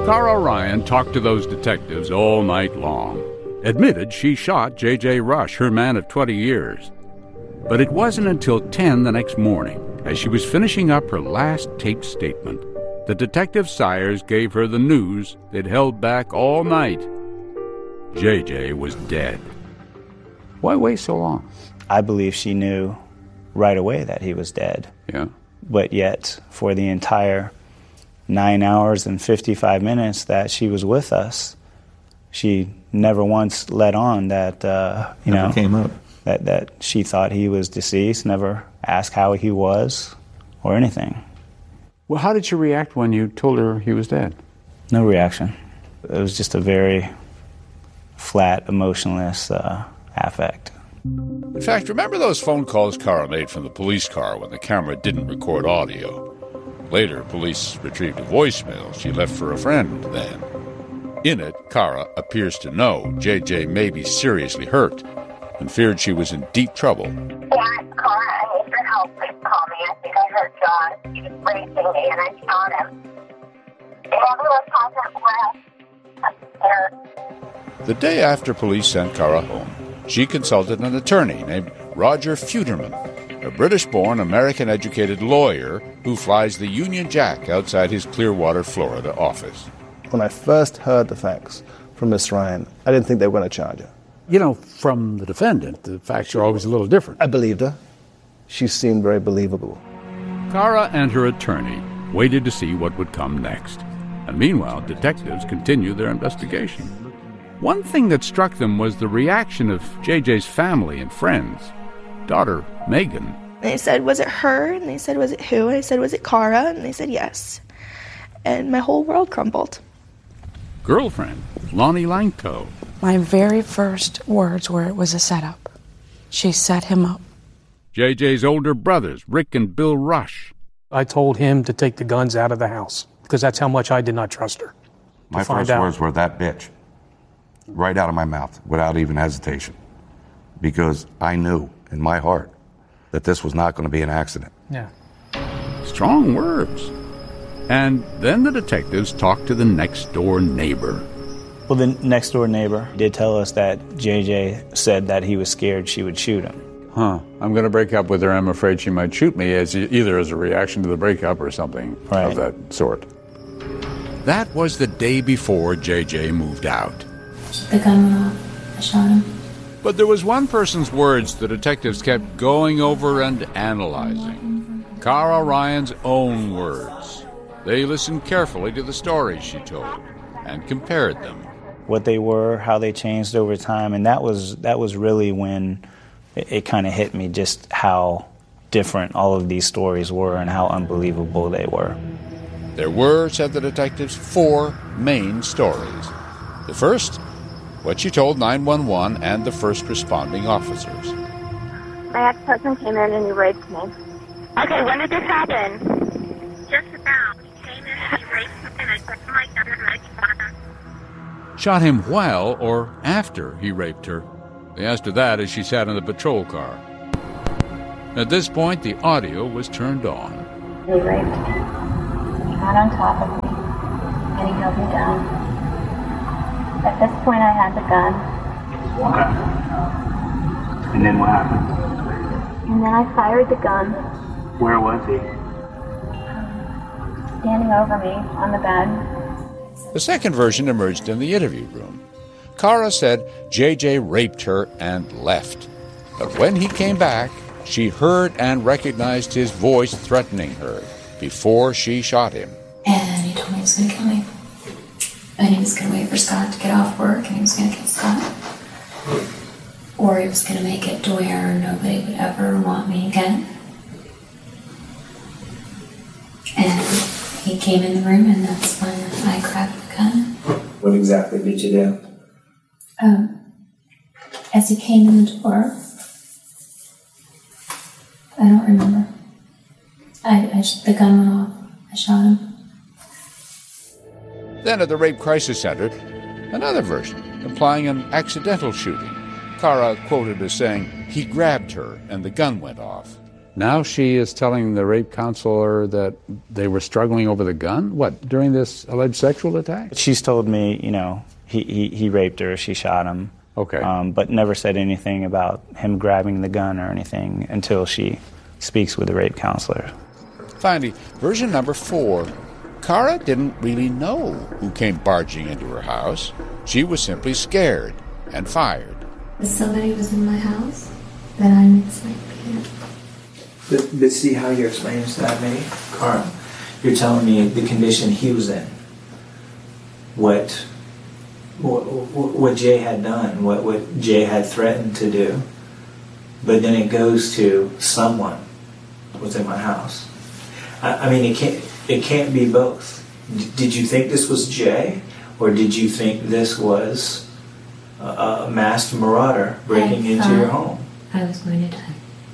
Cara Ryan talked to those detectives all night long. Admitted she shot J.J. Rush, her man of 20 years. But it wasn't until 10 the next morning, as she was finishing up her last taped statement, that Detective Sayers gave her the news they'd held back all night. J.J. was dead. Why wait so long? I believe she knew right away that he was dead. Yeah. But yet, for the entire 9 hours and 55 minutes that she was with us, she never once let on that, never came up. That she thought he was deceased, never asked how he was or anything. Well, how did she react when you told her he was dead? No reaction. It was just a very flat, emotionless affect. In fact, remember those phone calls Cara made from the police car when the camera didn't record audio? Later, police retrieved a voicemail she left for a friend then. In it, Cara appears to know J.J. may be seriously hurt and feared she was in deep trouble. Yeah, Cara, I need your help. Please call me. I think I hurt John. He was racing me and I shot him. And everyone hasn't left. The day after police sent Cara home, she consulted an attorney named Roger Feuderman, a British-born, American-educated lawyer who flies the Union Jack outside his Clearwater, Florida office. When I first heard the facts from Miss Ryan, I didn't think they were going to charge her. You know, from the defendant, the facts are always a little different. I believed her. She seemed very believable. Cara and her attorney waited to see what would come next. And meanwhile, detectives continued their investigation. One thing that struck them was the reaction of JJ's family and friends. Daughter, Megan. They said, was it her? And they said, was it who? And I said, was it Cara? And they said, yes. And my whole world crumbled. Girlfriend, Lonnie Langto. My very first words were, it was a setup. She set him up. JJ's older brothers, Rick and Bill Rush. I told him to take the guns out of the house, because that's how much I did not trust her. My first words were, that bitch. Right out of my mouth, without even hesitation. Because I knew in my heart that this was not going to be an accident. Yeah. Strong words. And then the detectives talked to the next-door neighbor. Well, the next-door neighbor did tell us that JJ said that he was scared she would shoot him. I'm going to break up with her. I'm afraid she might shoot me, either as a reaction to the breakup or something of that sort. That was the day before JJ moved out. The gun went off. I shot him. But there was one person's words the detectives kept going over and analyzing. Cara Ryan's own words. They listened carefully to the stories she told and compared them. What they were, how they changed over time, and that was really when it kind of hit me just how different all of these stories were and how unbelievable they were. There were, said the detectives, 4 main stories. The first, what she told 911 and the first responding officers. My ex-husband came in and he raped me. Okay, when did this happen? Just about. He came in and he raped me and I took my gun and I shot him. Shot him while or after he raped her. They asked her that as she sat in the patrol car. At this point, the audio was turned on. He raped me. He got on top of me and he held me down. At this point, I had the gun. Okay. And then what happened? And then I fired the gun. Where was he? Standing over me on the bed. The second version emerged in the interview room. Cara said J.J. raped her and left. But when he came back, she heard and recognized his voice threatening her before she shot him. And he told me he was going to kill me. And he was going to wait for Scott to get off work, and he was going to kill Scott. Or he was going to make it to where nobody would ever want me again. And he came in the room, and that's when I grabbed the gun. What exactly did you do? As he came in the door, I don't remember. The gun went off. I shot him. Then at the Rape Crisis Center, another version, implying an accidental shooting. Cara quoted as saying, he grabbed her and the gun went off. Now she is telling the rape counselor that they were struggling over the gun? What, during this alleged sexual attack? She's told me, you know, he raped her, she shot him. Okay. But never said anything about him grabbing the gun or anything until she speaks with the rape counselor. Finally, version number 4. Kara didn't really know who came barging into her house. She was simply scared and fired. Somebody was in my house that I'm sleeping. But see how you're explaining to that, May? Kara, you're telling me the condition he was in, what Jay had done, what Jay had threatened to do, but then it goes to someone was in my house. I mean, it can't be both. Did you think this was Jay, or did you think this was a masked marauder breaking into your home? I was going to die.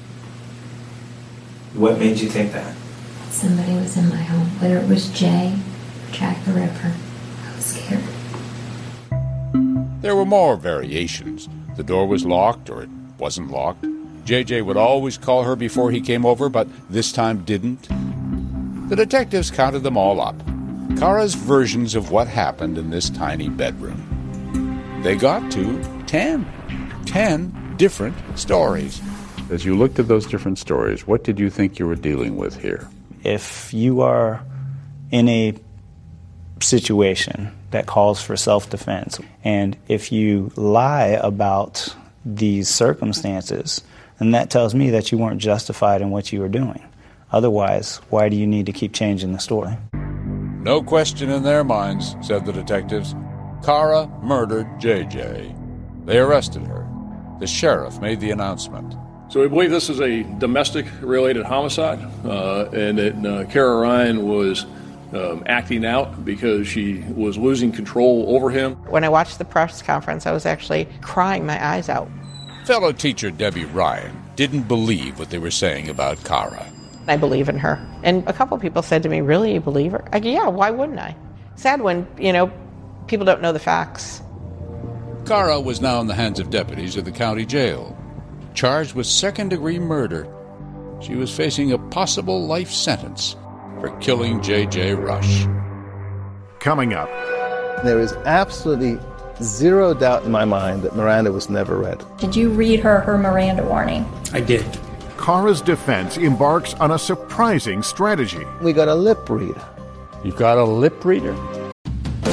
What made you think that? Somebody was in my home. Whether it was Jay or Jack the Ripper, I was scared. There were more variations. The door was locked or it wasn't locked. JJ would always call her before he came over, but this time didn't. The detectives counted them all up. Kara's versions of what happened in this tiny bedroom. They got to 10. 10 different stories. As you looked at those different stories, what did you think you were dealing with here? If you are in a situation that calls for self-defense, and if you lie about these circumstances, then that tells me that you weren't justified in what you were doing. Otherwise, why do you need to keep changing the story? No question in their minds, said the detectives. Kara murdered JJ. They arrested her. The sheriff made the announcement. So we believe this is a domestic-related homicide, and that Kara Ryan was acting out because she was losing control over him. When I watched the press conference, I was actually crying my eyes out. Fellow teacher Debbie Ryan didn't believe what they were saying about Kara. I believe in her. And a couple people said to me, really, you believe her? Yeah, why wouldn't I? Sad when, people don't know the facts. Kara was now in the hands of deputies of the county jail, charged with second-degree murder. She was facing a possible life sentence for killing J.J. Rush. Coming up. There is absolutely zero doubt in my mind that Miranda was never read. Did you read her Miranda warning? I did. Kara's defense embarks on a surprising strategy. We got a lip read. You got a lip reader?